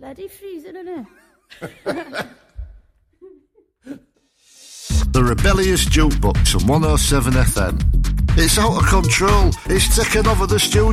bloody freezing, isn't it? The Rebellious Jukebox on 107 FM. It's out of control. It's taken over the studio.